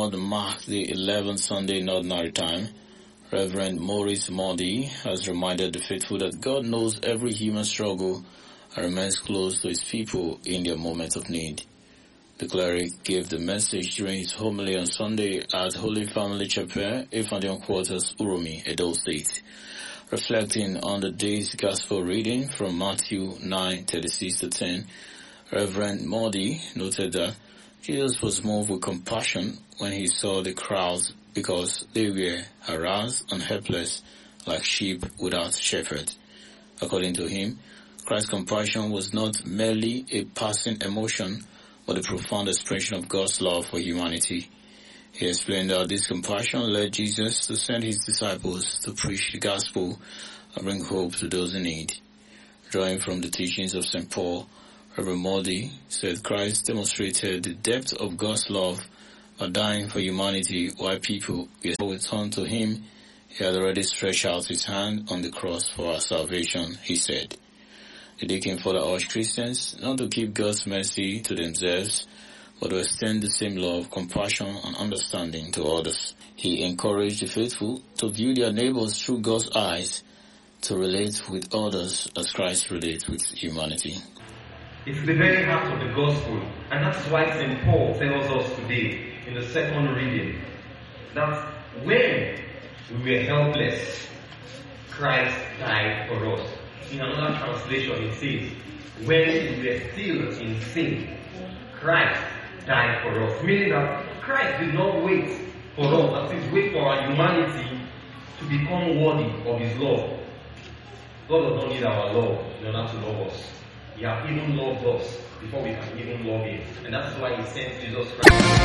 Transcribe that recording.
God marked the 11th Sunday in Ordinary Time, Reverend Maurice Modi has reminded the faithful that God knows every human struggle and remains close to his people in their moment of need. The cleric gave the message during his homily on Sunday at Holy Family Chapel, Ifanion Quarters, Uromi, Edo State. Reflecting on the day's gospel reading from Matthew 9:36-10, Reverend Modi noted that Jesus was moved with compassion when he saw the crowds because they were harassed and helpless like sheep without shepherd. According to him, Christ's compassion was not merely a passing emotion, but a profound expression of God's love for humanity. He explained that this compassion led Jesus to send his disciples to preach the gospel and bring hope to those in need. Drawing from the teachings of St. Paul, Reverend Modi said Christ demonstrated the depth of God's love by dying for humanity while people would turn to him. He had already stretched out his hand on the cross for our salvation, he said. The deacon further urged Christians not to keep God's mercy to themselves, but to extend the same love, compassion, and understanding to others. He encouraged the faithful to view their neighbors through God's eyes, to relate with others as Christ relates with humanity. It's the very heart of the gospel, and that's why St. Paul tells us today in the second reading that when we were helpless, Christ died for us. In another translation it says, when we were still in sin, Christ died for us. Meaning that Christ did not wait for us, that is, wait for our humanity to become worthy of his love. God does not need our love in order to love us. He has even loved us before we can even love him. And that's why he sent Jesus Christ.